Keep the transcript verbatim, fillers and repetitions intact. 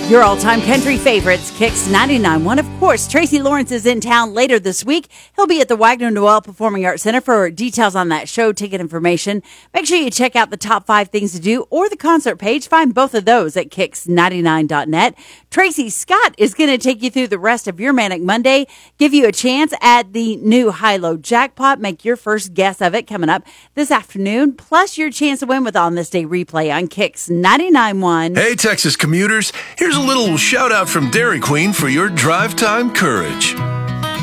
Your all-time country favorites, Kicks ninety-nine point one. Of course, Tracy Lawrence is in town later this week. He'll be at the Wagner Noel Performing Arts Center. For details on that show, ticket information, make sure you check out the top five things to do or the concert page. Find both of those at kicks ninety-nine dot net. Tracy Scott is going to take you through the rest of your Manic Monday, give you a chance at the new high-low jackpot. Make your first guess of it coming up this afternoon, plus your chance to win with On This Day replay on Kicks ninety-nine point one. Hey, Texas commuters, here's a little shout out from Dairy Queen for your drive time courage.